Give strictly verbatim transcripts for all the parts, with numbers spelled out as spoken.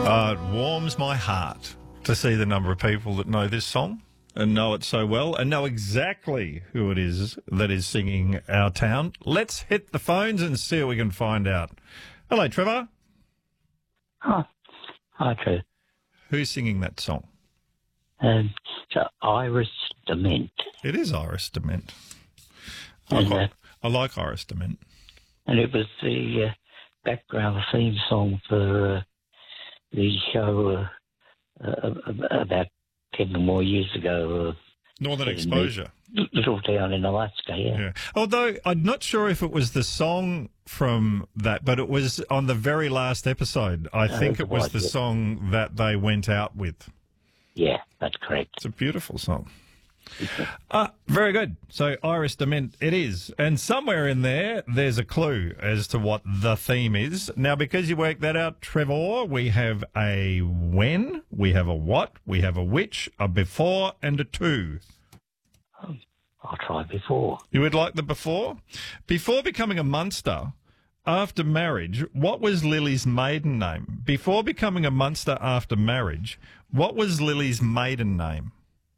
Uh, it warms my heart to see the number of people that know this song and know it so well and know exactly who it is that is singing Our Town. Let's hit the phones and see what we can find out. Hello, Trevor. Oh, hi, Trevor. Who's singing that song? Um, so Iris Dement. It is Iris Dement. I, And, like, uh, I like Iris Dement. and it was the uh, background theme song for uh, the show uh, uh, about ten or more years ago. Uh, Northern in Exposure. the Little town in Alaska, yeah. Yeah. Although I'm not sure if it was the song from that, but it was on the very last episode. I Oh, think it was right, the yeah. song that they went out with. Yeah, that's correct. It's a beautiful song. Ah, very good. So Iris Dement it is. And somewhere in there, there's a clue as to what the theme is. Now, because you worked that out, Trevor, we have a when, we have a what, we have a which, a before, and a to. I'll try before. You would like the before? Before becoming a Munster, after marriage, what was Lily's maiden name? Before becoming a Munster after marriage, what was Lily's maiden name?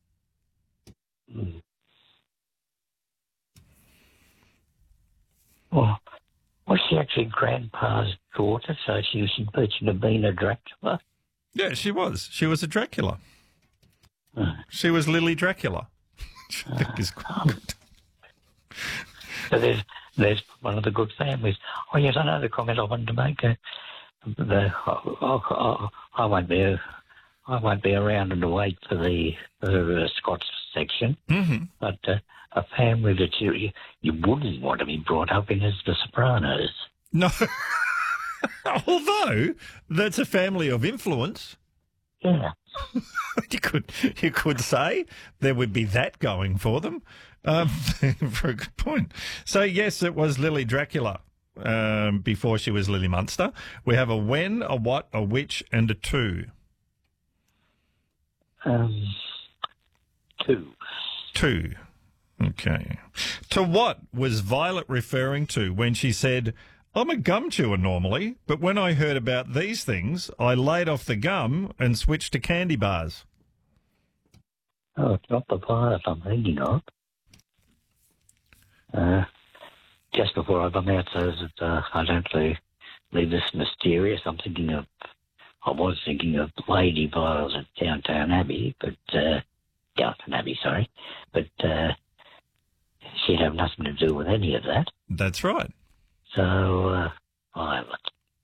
Mm. Well, was she actually Grandpa's daughter? So she was should have been a Dracula. Yeah, she was. She was a Dracula. Uh, She was Lily Dracula. Which I think is quite good. so there's there's one of the good families. Oh yes, I know the comment I wanted to make. Uh, the, I, I, I won't be I won't be around and to wait for the for the uh, Scots section. Mm-hmm. But uh, a family that you you wouldn't want to be brought up in is the Sopranos. No. Although that's a family of influence. Yeah. You could you could say there would be that going for them. Um, for a good point. So yes, it was Lily Dracula um, before she was Lily Munster. We have a when, a what, a which, and a to. Um. Two. To. Okay. To what was Violet referring to when she said, I'm a gum chewer normally, but when I heard about these things, I laid off the gum and switched to candy bars? Oh, it's not the Violet I'm thinking of. Uh, just before I come out, so that uh, I don't leave, leave this mysterious, I'm thinking of, I was thinking of Lady Violet at Downtown Abbey, but, uh, Downton Abbey, sorry, but uh, she'd have nothing to do with any of that. That's right. So, uh, Violet.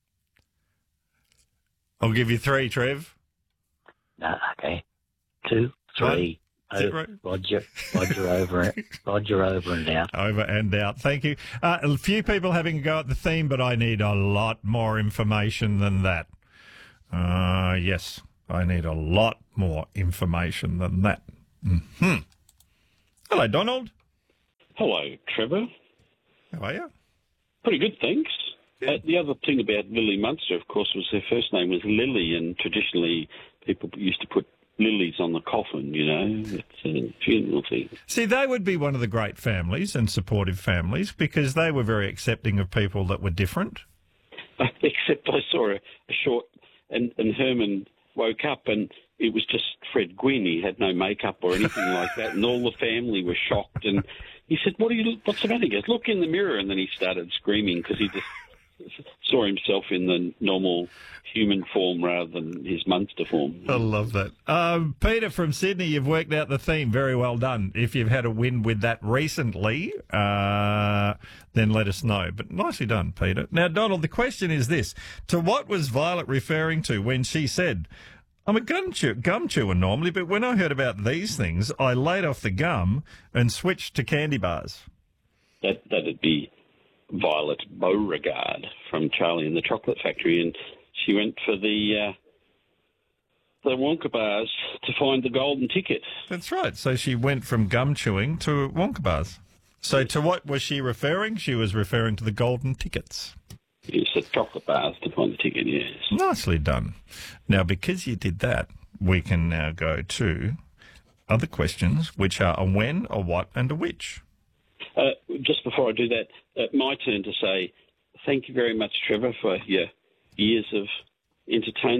I'll give you three, Trev. No, okay. Two, three, One, zero. oh, Roger, Roger over, Roger over and out. Over and out. Thank you. Uh, a few people having a go at the theme, but I need a lot more information than that. Uh, yes, I need a lot more information than that. Hmm. Hello, Donald. Hello, Trevor. How are you? Pretty good, thanks. Uh, the other thing about Lily Munster, of course, was her first name was Lily, and traditionally people used to put lilies on the coffin, you know. It's a funeral thing. See, they would be one of the great families and supportive families because they were very accepting of people that were different. Except I saw a, a short, and, and Herman woke up and it was just Fred Gwynn. He had no makeup or anything like that, and all the family were shocked. And he said, "What are you? What's the matter?" He goes, "Look in the mirror," and then he started screaming because he just saw himself in the normal human form rather than his Munster form. I love that. Um, Peter from Sydney, you've worked out the theme. Very well done. If you've had a win with that recently, uh, then let us know. But nicely done, Peter. Now, Donald, the question is this. To what was Violet referring to when she said, I'm a gum, chew- gum chewer normally, but when I heard about these things, I laid off the gum and switched to candy bars? That that'd be Violet Beauregard from Charlie and the Chocolate Factory, and she went for the uh, the Wonka bars to find the golden ticket. That's right. So she went from gum chewing to Wonka bars. So to what was she referring? She was referring to the golden tickets. You said chocolate bars to find the ticket, yes. Nicely done. Now, because you did that, we can now go to other questions, which are a when, a what, and a which. Uh, just before I do that, uh, my turn to say thank you very much, Trevor, for your years of entertaining us.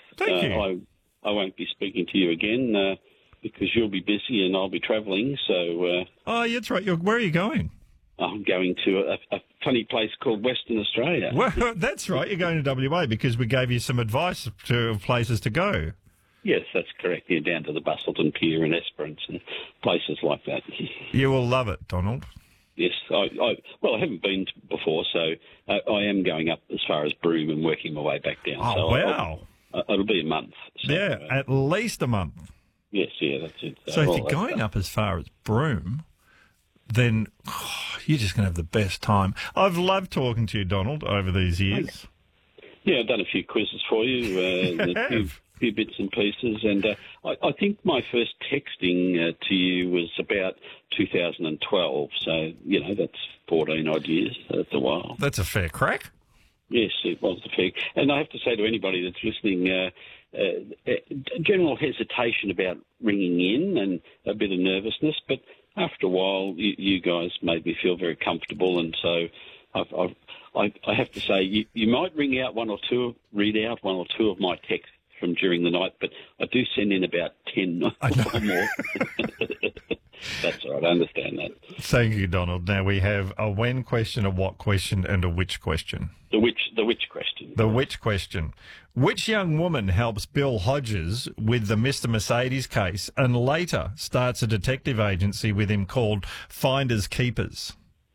Thank uh, you. I, I won't be speaking to you again uh, because you'll be busy and I'll be travelling. So uh, Oh, yeah, that's right. You're, where are you going? I'm going to a, a funny place called Western Australia. Well, that's right. You're going to W A because we gave you some advice to places to go. Yes, that's correct. You're down to the Bustleton Pier and Esperance and places like that. You will love it, Donald. Yes, I, I well, I haven't been to before, so uh, I am going up as far as Broome and working my way back down. Oh, so wow. I'll, uh, it'll be a month. So, Yeah, uh, at least a month. yes, yeah, that's it. So if well, you're going up as far as Broome, then oh, you're just going to have the best time. I've loved talking to you, Donald, over these years. Yeah, I've done a few quizzes for you, uh, You a few, have. few bits and pieces, and uh, I, I think my first texting uh, to you was about two thousand twelve. So you know that's fourteen odd years. That's a while. That's a fair crack. Yes, it was the fact. And I have to say to anybody that's listening, uh, uh, a general hesitation about ringing in and a bit of nervousness, but after a while, you, you guys made me feel very comfortable, and so I've, I've, I, I have to say you, you might ring out one or two, read out one or two of my texts from during the night, but I do send in about ten or more. That's all right, I understand that. Thank you, Donald. Now we have a when question, a what question, and a which question. The which, the which question. The which question. Which young woman helps Bill Hodges with the Mister Mercedes case and later starts a detective agency with him called Finders Keepers?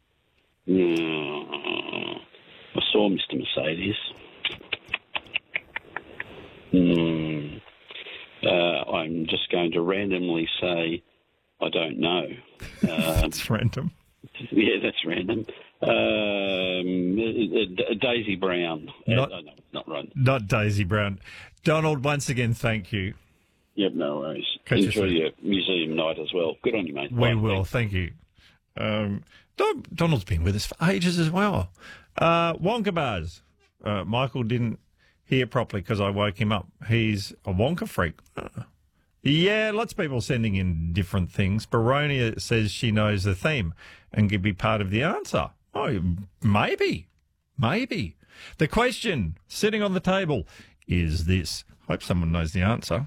Mm, I saw Mister Mercedes. Mm, uh, I'm just going to randomly say I don't know. Um, That's random. yeah, that's random. Um, uh, Daisy Brown. Not- uh, no, not right. Not Daisy Brown. Donald, once again, thank you. Yep, no worries. Catch you Enjoy soon. your museum night as well. Good on you, mate. We Bye. will. Thank you. Um, Don- Donald's been with us for ages as well. Uh, Wonka bars. Uh, Michael didn't hear properly because I woke him up. He's a Wonka freak. Uh, yeah, lots of people sending in different things. Baronia says she knows the theme and could be part of the answer. Oh, maybe. Maybe. The question sitting on the table is this. Hope someone knows the answer.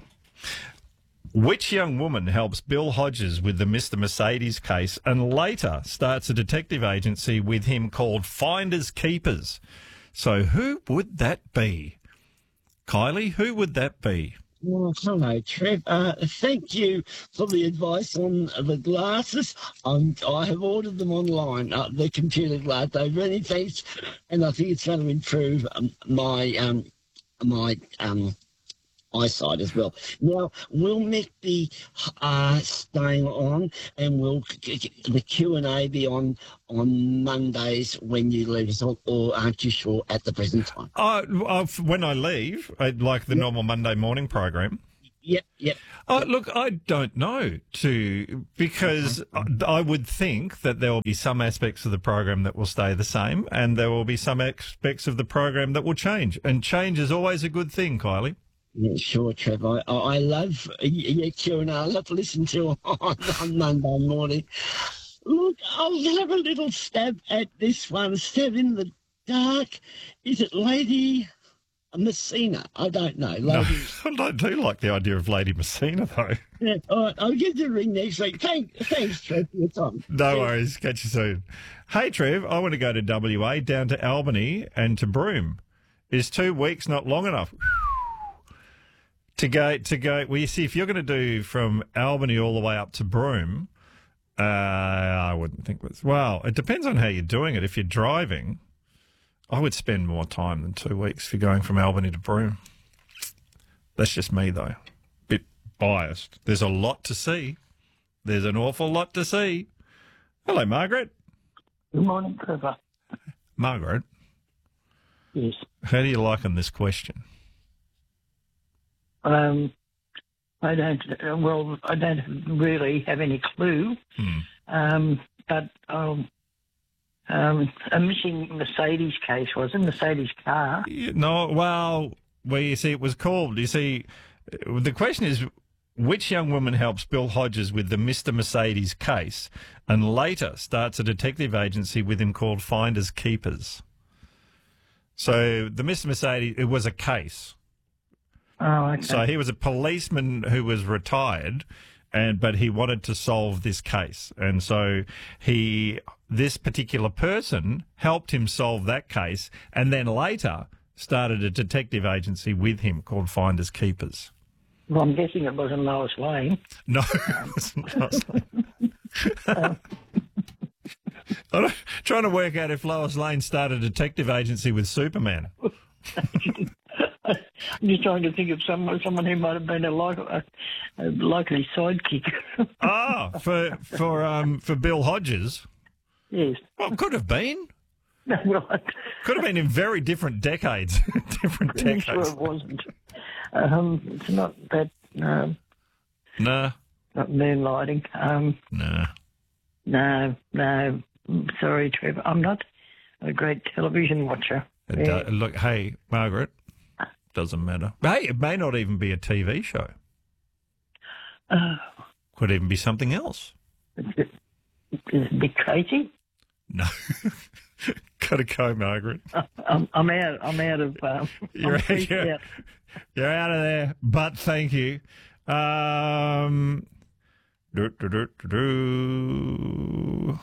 Which young woman helps Bill Hodges with the Mister Mercedes case and later starts a detective agency with him called Finders Keepers? So who would that be? Kylie, who would that be? Well, hello, Trev. Uh, thank you for the advice on the glasses. Um, I have ordered them online, uh, the computer glass. They're really thanks, and I think it's going to improve um, my um, my um, eyesight as well. Now, will Mick be uh, staying on, and will the Q and A be on on Mondays when you leave us, or, or aren't you sure at the present time? Uh, uh, when I leave, I'd like the normal Monday morning program. Yep, yep. Oh, look, I don't know, to because I would think that there will be some aspects of the program that will stay the same, and there will be some aspects of the program that will change. And change is always a good thing, Kylie. Yeah, sure, Trev. I, I I love your Q and A. I love to listen to on, on Monday morning. Look, I'll have a little stab at this one. Stab in the dark. Is it Lady Messina? I don't know. No, Lady. I do like the idea of Lady Messina, though. Yeah, all right, I'll give you a ring next week. Thank, thanks, Trev, for your time. No worries. Catch you soon. Hey, Trev, I want to go to W A, down to Albany and to Broome. Is two weeks not long enough? To go, to go, well, you see, if you're going to do from Albany all the way up to Broome, uh, I wouldn't think it was, well, it depends on how you're doing it. If you're driving, I would spend more time than two weeks if you're going from Albany to Broome. That's just me, though. Bit biased. There's a lot to see. There's an awful lot to see. Hello, Margaret. Good morning, Trevor. Margaret, Yes. how do you like on this question? Um, I don't, uh, well, I don't really have any clue, Hmm. um, but um, um, a missing Mercedes case, was it? Mercedes car. Yeah, No, well, well, you see, it was called, you see, the question is, which young woman helps Bill Hodges with the Mister Mercedes case and later starts a detective agency with him called Finders Keepers? So the Mister Mercedes, it was a case. Oh, okay. So he was a policeman who was retired, and but he wanted to solve this case, and so he this particular person helped him solve that case, and then later started a detective agency with him called Finders Keepers. Well, I'm guessing it wasn't Lois Lane. No, it wasn't Lois Lane. I'm trying to work out if Lois Lane started a detective agency with Superman. I'm just trying to think of someone, someone who might have been a, like, a, a likely sidekick. Ah, for for um for Bill Hodges. Yes. Well, could have been. No, well, I- Could have been in very different decades. different pretty sure decades. it wasn't. Um, it's not that, um, Nah, not moonlighting. Um, nah. no, no. Sorry, Trevor. I'm not a great television watcher. It Yeah. do- look, hey, Margaret, doesn't matter. Hey, it may not even be a T V show. Uh, Could even be something else. is it is it a bit crazy? No. Gotta go, Margaret. I'm, I'm out. I'm out of. Um, You're, I'm freaked you're, out. you're out of there, but thank you. Um, do, do, do, do, do.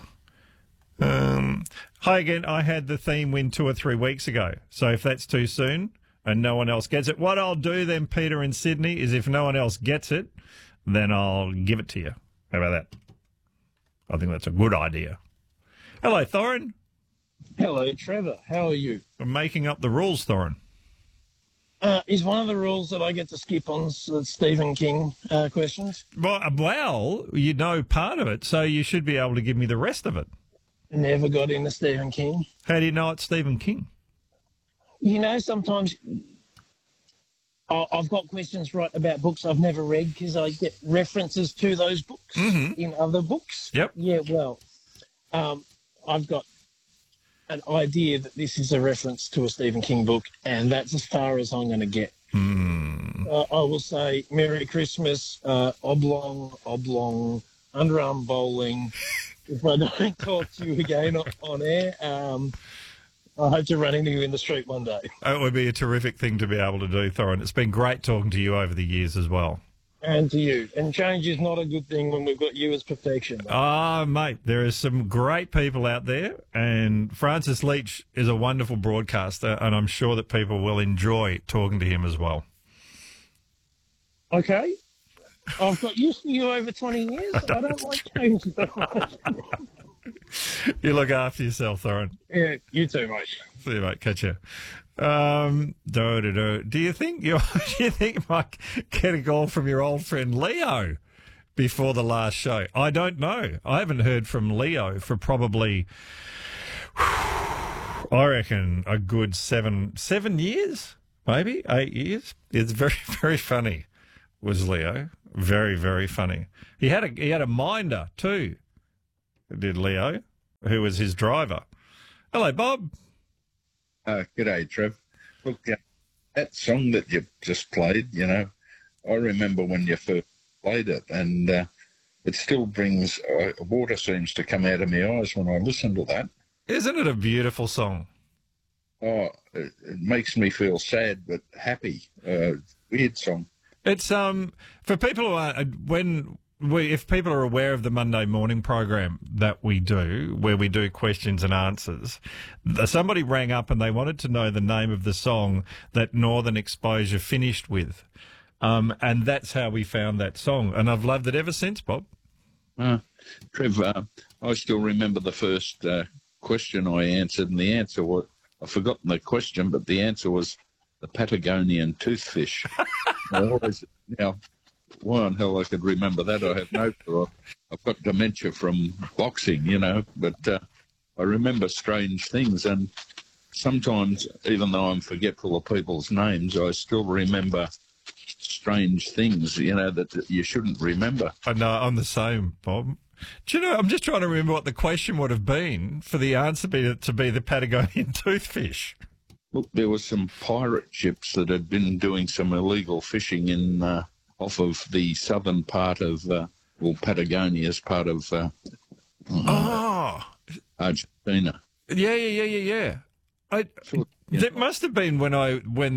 Um, hi again. I had the theme win two or three weeks ago. So if that's too soon and no one else gets it, what I'll do then, Peter in Sydney, is if no one else gets it, then I'll give it to you. How about that? I think that's a good idea. Hello, Thorin. Hello, Trevor. How are you? I'm making up the rules, Thorin. Uh, is one of the rules that I get to skip on s- uh, Stephen King uh, questions? Well, well, you know part of it, so you should be able to give me the rest of it. Never got into Stephen King. How do you know it's Stephen King? You know, sometimes I- I've got questions right about books I've never read because I get references to those books Mhm. in other books. Yep. Yeah, well, um, I've got an idea that this is a reference to a Stephen King book, and that's as far as I'm going to get. Hmm. Uh, I will say Merry Christmas, uh, oblong, oblong, underarm bowling. If I don't talk to you again on, on air, um, I hope to run into you in the street one day. It would be a terrific thing to be able to do, Thorin. It's been great talking to you over the years as well. And to you. And change is not a good thing when we've got you as perfection. mate. Ah, mate, there are some great people out there, and Francis Leach is a wonderful broadcaster, and I'm sure that people will enjoy talking to him as well. Okay? I've got used to you over twenty years. I don't like change. You look after yourself, Thorin. Yeah, you too, mate. See you, mate. Catch you. Um, do, do, do. do you think you do you think you might get a call from your old friend Leo before the last show? I don't know. I haven't heard from Leo for probably, I reckon, a good seven seven years, maybe eight years. It's very very funny. Was Leo very very funny? He had a he had a minder too. Did Leo, who was his driver? Hello, Bob. Uh, g'day, Trev. Look, uh, that song that you just played, you know, I remember when you first played it, and uh, it still brings uh, water seems to come out of my eyes when I listen to that. Isn't it a beautiful song? Oh, it, it makes me feel sad but happy. Uh, weird song. It's um for people who are when we if people are aware of the Monday morning program that we do, where we do questions and answers, somebody rang up and they wanted to know the name of the song that Northern Exposure finished with, um, and that's how we found that song, and I've loved it ever since, Bob. Uh, Trev, uh, I still remember the first uh, question I answered, and the answer was, I've forgotten the question, but the answer was the Patagonian toothfish. I always, now, why on hell I could remember that, I have no clue. I've got dementia from boxing, you know, but uh, I remember strange things, and sometimes, even though I'm forgetful of people's names, I still remember strange things, you know, that you shouldn't remember. I know, I'm the same, Bob. Do you know, I'm just trying to remember what the question would have been for the answer be to be the Patagonian toothfish. Look, there were some pirate ships that had been doing some illegal fishing in uh, off of the southern part of, uh, well, Patagonia's part of uh, Oh, Argentina. yeah, yeah, yeah, yeah, yeah. I, Sure, yeah. That must have been when I when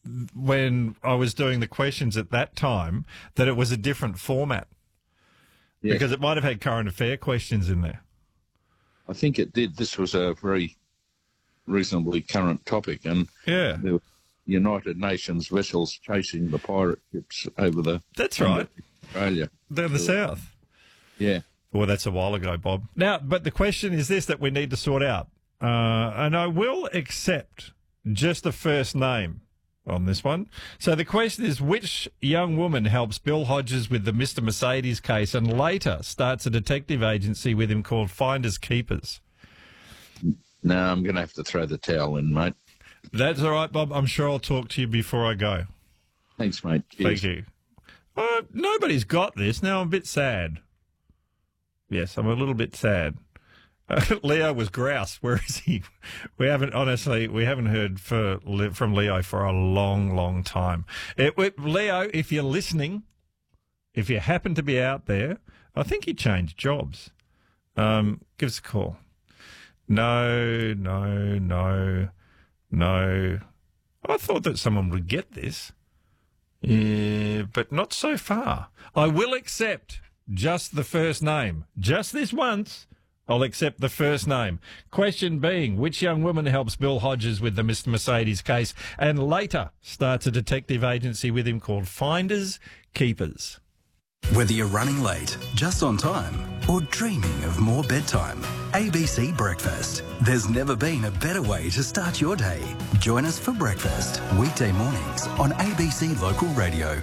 when I was doing the questions at that time that it was a different format Yes. because it might have had current affair questions in there. I think it did. This was a very reasonably current topic, and Yeah, there were United Nations vessels chasing the pirate ships over the that's right. Australia. Down the south. Yeah. Well, that's a while ago, Bob. Now, but the question is this that we need to sort out. Uh, and I will accept just the first name on this one. So the question is, which young woman helps Bill Hodges with the Mister Mercedes case and later starts a detective agency with him called Finders Keepers? No, I'm going to have to throw the towel in, mate. That's all right, Bob. I'm sure I'll talk to you before I go. Thanks, mate. Cheers. Thank you. Uh, nobody's got this. Now I'm a bit sad. Yes, I'm a little bit sad. Uh, Leo was grouse. Where is he? We haven't, honestly, we haven't heard for, from Leo for a long, long time. It, it, Leo, if you're listening, if you happen to be out there, I think you changed jobs. Um, give us a call. No, no, no, no. I thought that someone would get this. Yeah, but not so far. I will accept just the first name. Just this once, I'll accept the first name. Question being, which young woman helps Bill Hodges with the Mister Mercedes case and later starts a detective agency with him called Finders Keepers? Whether you're running late, just on time, or dreaming of more bedtime, A B C Breakfast. There's never been a better way to start your day. Join us for breakfast, weekday mornings on A B C Local Radio.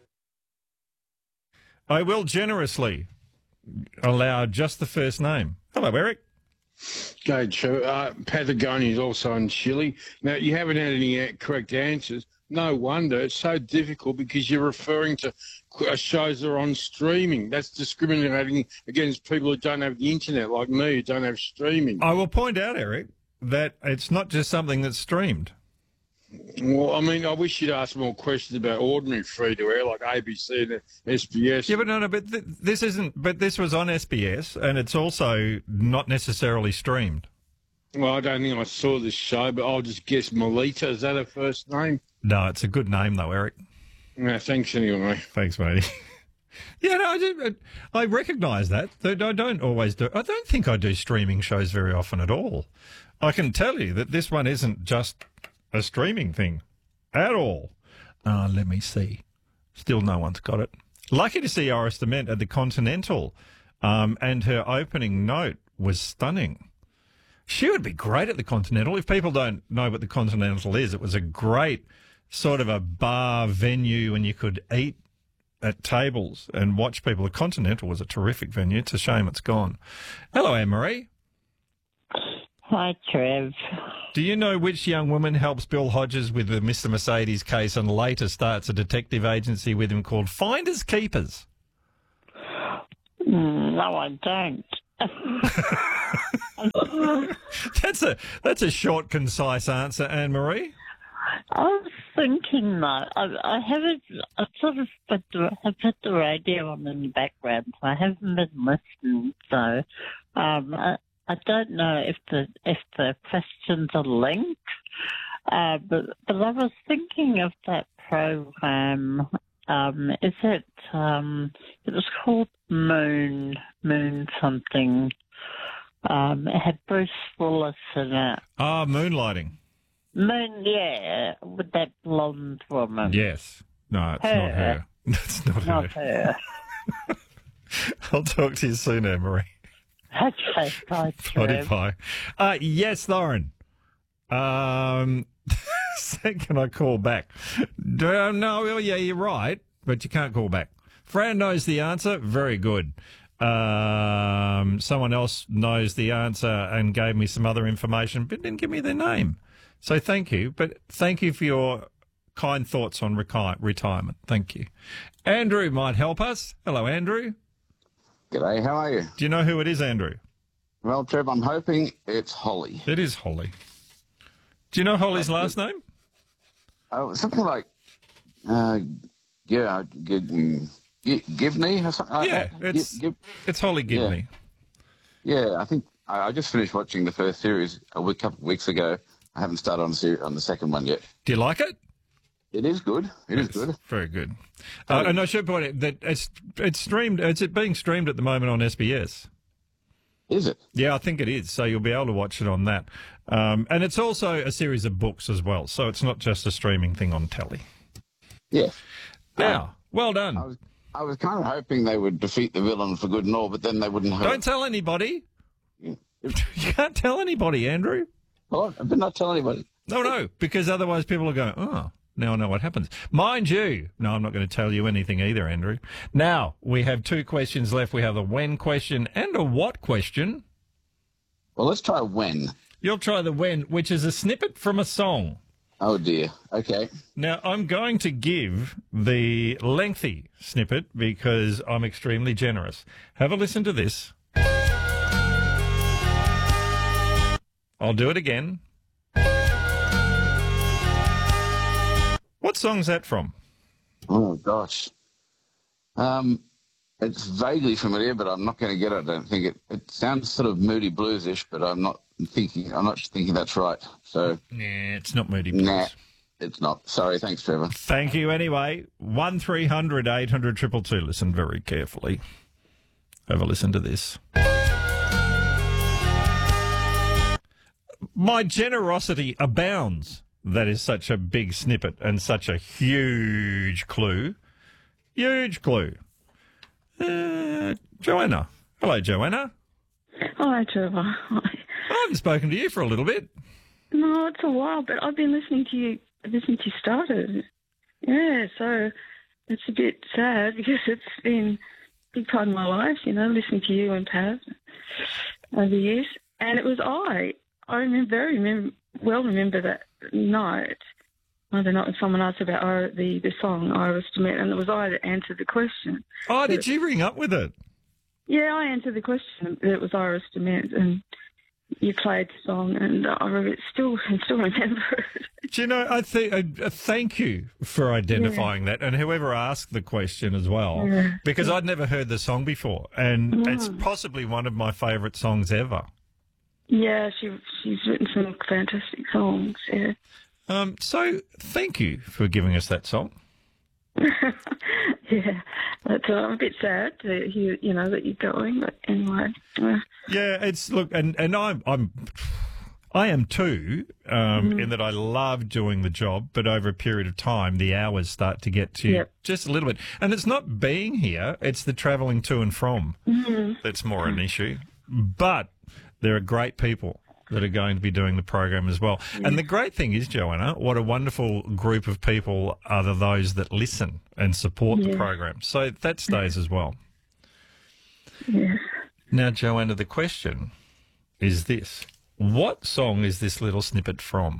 I will generously allow just the first name. Hello, Eric. Go, Trevor. Uh, Patagonia is also in Chile. Now, you haven't had any a- correct answers. No wonder. It's so difficult because you're referring to qu- shows that are on streaming. That's discriminating against people who don't have the internet, like me, who don't have streaming. I will point out, Eric, that it's not just something that's streamed. Well, I mean, I wish you'd ask more questions about ordinary free-to-air, like A B C and S B S. Yeah, but no, no, but th- this isn't. But this was on S B S, and it's also not necessarily streamed. Well, I don't think I saw this show, but I'll just guess Melita. Is that her first name? No, it's a good name though, Eric. No, thanks anyway. Thanks, matey. Yeah, no, I, do, I recognise that. I don't always do. I don't think I do streaming shows very often at all. I can tell you that this one isn't just a streaming thing at all. Uh, let me see. Still no one's got it. Lucky to see Iris Dement at the Continental, um, and her opening note was stunning. She would be great at the Continental. If people don't know what the Continental is, it was a great sort of a bar venue and you could eat at tables and watch people. The Continental was a terrific venue. It's a shame it's gone. Hello, Anne-Marie. Hi, Trev. Do you know which young woman helps Bill Hodges with the Mister Mercedes case and later starts a detective agency with him called Finders Keepers? No, I don't. that's a that's a short, concise answer, Anne-Marie. I was thinking, though, I, I haven't, I sort of put the, have put the radio on in the background, so I haven't been listening, so um, I, I don't know if the if the questions are linked, uh, but, but I was thinking of that program. Um, is it, um, it was called Moon, Moon something. Um, it had Bruce Willis in it. Ah, Moonlighting. Moon, yeah, with that blonde woman. Yes. No, it's her. not her. It's not, not her. her. I'll talk to you soon, Anne-Marie. Okay, bye, Trev. Bye. Uh, yes, Lauren. Um, can I call back? Uh, no, well, yeah, you're right, but you can't call back. Fran knows the answer. Very good. Um, someone else knows the answer and gave me some other information, but didn't give me their name. So thank you. But thank you for your kind thoughts on rechi- retirement. Thank you. Andrew might help us. Hello, Andrew. G'day, how are you? Do you know who it is, Andrew? Well, Trev, I'm hoping it's Holly. It is Holly. Do you know Holly's last name? Oh, something like, uh, yeah, G- G- Gibney or something like Yeah, that. it's, G- it's Holly Gibney. Yeah. yeah, I think I, I just finished watching the first series a week, couple of weeks ago. I haven't started on the, ser- on the second one yet. Do you like it? It is good. It is good. Very good. Uh, and I should point out that it's it's streamed. It's being streamed at the moment on S B S. Is it? Yeah, I think it is. So you'll be able to watch it on that. Um, and it's also a series of books as well. So it's not just a streaming thing on telly. Yeah. Now, Um, well done. I was, I was kind of hoping they would defeat the villain for good and all, but then they wouldn't have. Don't tell anybody. You can't tell anybody, Andrew. Oh, I did not tell anybody. No, no, because otherwise people are going, oh, now I know what happens. Mind you, no, I'm not going to tell you anything either, Andrew. Now, we have two questions left. We have a when question and a what question. Well, let's try when. You'll try the when, which is a snippet from a song. Oh, dear. Okay. Now, I'm going to give the lengthy snippet because I'm extremely generous. Have a listen to this. I'll do it again. What song's that from? Oh, gosh. Um, it's vaguely familiar, but I'm not going to get it. I don't think it. It sounds sort of Moody Blues-ish, but I'm not thinking. I'm not thinking that's right. So. Nah, it's not Moody Blues. Nah, it's not. Sorry. Thanks, Trevor. Thank you anyway. One three hundred eight hundred two two two. Listen very carefully. Have a listen to this. My generosity abounds. That is such a big snippet and such a huge clue. Huge clue. Uh, Joanna. Hello, Joanna. Hi, Trevor. Hi. I haven't spoken to you for a little bit. No, it's a while, but I've been listening to you ever since you started. Yeah, so it's a bit sad because it's been a big part of my life, you know, listening to you and Pat over the years. And it was I. I remember very remember, well remember that night. I don't know if someone asked about uh, the, the song Iris Dement, and it was I that answered the question. Oh, but, did you ring up with it? Yeah, I answered the question. It was Iris Dement, and you played the song, and I re- still I still remember it. Do you know, I think uh, uh, thank you for identifying yeah. that, and whoever asked the question as well, yeah. because I'd never heard the song before, and no. it's possibly one of my favourite songs ever. Yeah, she she's written some fantastic songs. Yeah. Um. So thank you for giving us that song. Yeah, but uh, I'm a bit sad to hear, you know, that you're going. But anyway. Uh, yeah, it's look, and and I'm I'm. I am too, um, mm. in that I love doing the job, but over a period of time, the hours start to get to yep. just a little bit. And it's not being here, it's the travelling to and from mm. that's more an issue. But there are great people that are going to be doing the program as well. Yeah. And the great thing is, Joanna, what a wonderful group of people are those that listen and support yeah. the program. So that stays as well. Yeah. Now, Joanna, the question is this. What song is this little snippet from?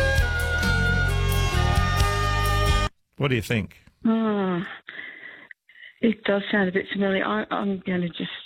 What do you think? Oh, it does sound a bit familiar. I, I'm going to just...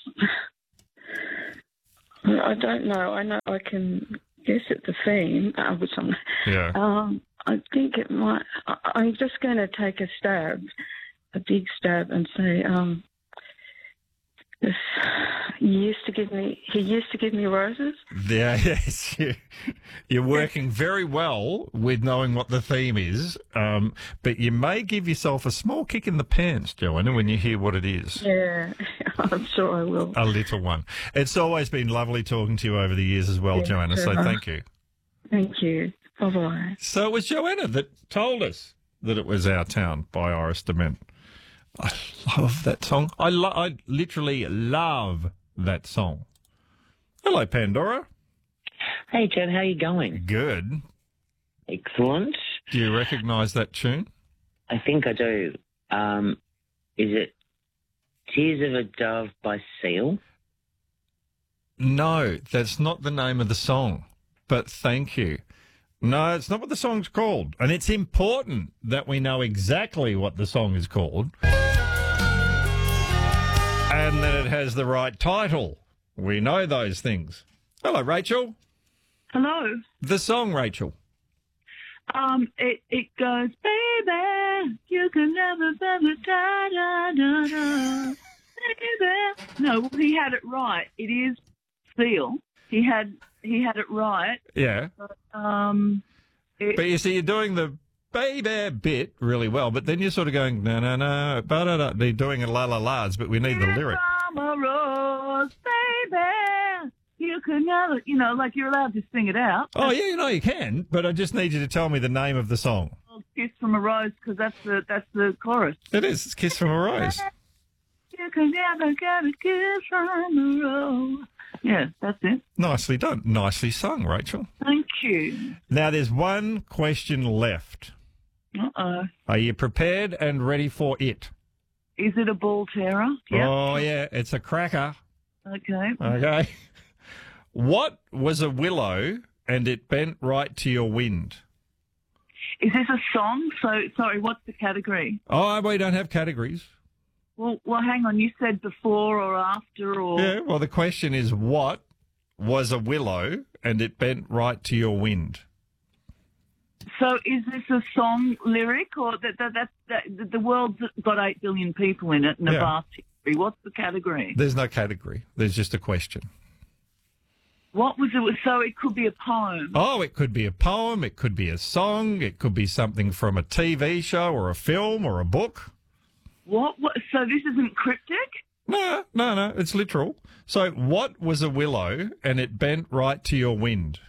I don't know. I know I can guess at the theme, uh, which I'm... Yeah. Um, I think it might... I, I'm just going to take a stab, a big stab, and say... Um, This, he used to give me. He used to give me roses. Yeah, yes, you, you're working very well with knowing what the theme is, um, but you may give yourself a small kick in the pants, Joanna, when you hear what it is. Yeah, I'm sure I will. A little one. It's always been lovely talking to you over the years as well, yeah, Joanna. So sure. thank you. Thank you. Bye bye. So it was Joanna that told us that it was Our Town by Iris Dement. I love that song. I, lo- I literally love that song. Hello, Pandora. Hey, Jen, how you going? Good. Excellent. Do you recognise that tune? I think I do. Um, is it Tears of a Dove by Seal? No, that's not the name of the song, but thank you. No, it's not what the song's called. And it's important that we know exactly what the song is called and that it has the right title. We know those things. Hello, Rachel. Hello. The song, Rachel. Um, it, it goes, baby, you can never, never, da, da, da, da, baby. No, well, he had it right. It is Seal. He had... He had it right. Yeah. But, um, it, but you see, you're doing the baby bit really well, but then you're sort of going, no, no, no, but they're doing a la la la's, but we need the lyric. I'm a rose, baby. You can never, you know, like you're allowed to sing it out. Oh, yeah, you know you can, but I just need you to tell me the name of the song. Kiss from a Rose, because that's the that's the chorus. It is. It's Kiss from a Rose. You can never get a kiss from a rose. Yeah, that's it. Nicely done. Nicely sung, Rachel. Thank you. Now, there's one question left. Uh-oh. Are you prepared and ready for it? Is it a ball terror? Yeah. Oh, yeah, it's a cracker. Okay. Okay. What was a willow and it bent right to your wind? Is this a song? So, sorry, what's the category? Oh, we don't have categories. Well, well, hang on. You said before or after or... Yeah, well, the question is, what was a willow and it bent right to your wind? So is this a song lyric or that, that, that, that the world's got eight billion people in it and a Yeah. vast history? What's the category? There's no category. There's just a question. What was it? So it could be a poem. Oh, it could be a poem, it could be a song, it could be something from a T V show or a film or a book. What? what so this isn't cryptic? No, no, no, it's literal. So what was a willow and it bent right to your wind?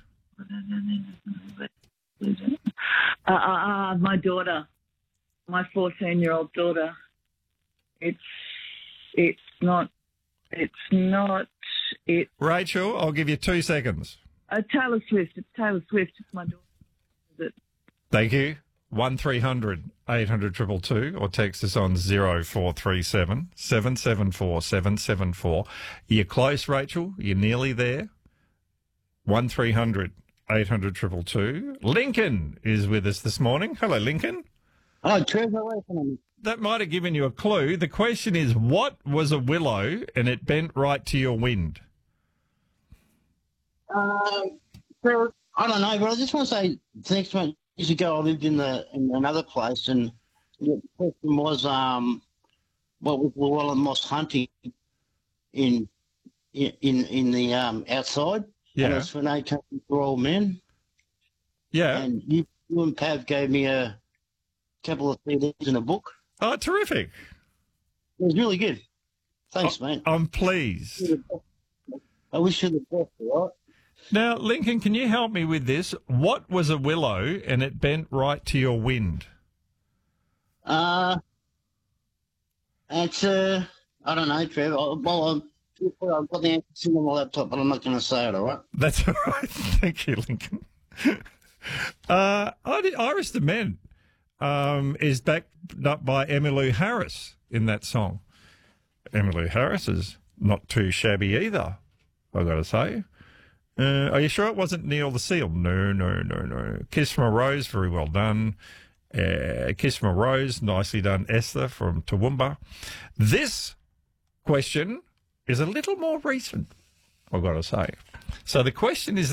Uh, uh, uh, my daughter, my fourteen-year-old daughter. It's, it's not, it's not, it. Rachel, I'll give you two seconds. Uh, Taylor Swift. It's Taylor Swift. It's my daughter. Is it? Thank you. one three hundred eight hundred two two two or text us on zero four three seven seven seven four seven seven four. You're close, Rachel. You're nearly there. one three hundred eight hundred two two two. Lincoln is with us this morning. Hello, Lincoln. Hi, Trevor. Welcome. That might have given you a clue. The question is, what was a willow and it bent right to your wind? Um, so, I don't know, but I just want to say thanks, mate. Years ago, I lived in the in another place, and the question was, um, what was Llewellyn Moss hunting in in in the um outside? Yeah. And it's for no country for old men. Yeah. And you, you and Pav gave me a couple of C Ds and a book. Oh, terrific. It was really good. Thanks, oh, mate. I'm pleased. I wish you the best, all right? Now, Lincoln, can you help me with this? What was a willow and it bent right to your wind? Uh, it's, uh, I don't know, Trevor. Well, I'm, I've got the answer on my laptop, but I'm not going to say it, all right? That's all right. Thank you, Lincoln. uh, Iris the Men um, is backed up by Emmylou Harris in that song. Emmylou Harris is not too shabby either, I've got to say. Uh, are you sure it wasn't Neil the Seal? No, no, no, no. Kiss from a Rose, very well done. Uh, Kiss from a Rose, nicely done. Esther from Toowoomba. This question is a little more recent, I've got to say. So the question is